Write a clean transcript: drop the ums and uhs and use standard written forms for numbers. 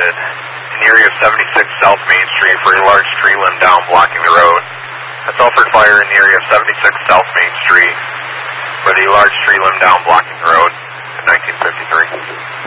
reported in the area of 76 South Main Street for a large tree limb down blocking the road. A Telford fire in the area of 76 South Main Street with a large tree limb down blocking the road in 1953.